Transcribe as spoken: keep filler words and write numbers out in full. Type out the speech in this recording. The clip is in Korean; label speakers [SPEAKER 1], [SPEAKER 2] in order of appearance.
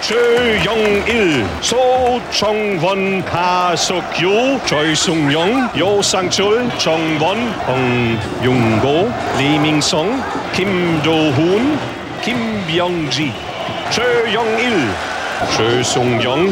[SPEAKER 1] 최영일, 소정원, 하석규, 조승영, 요상철, 정원, 홍윤고, 리밍성, 김도훈, 김병지, 최영일, 최송영,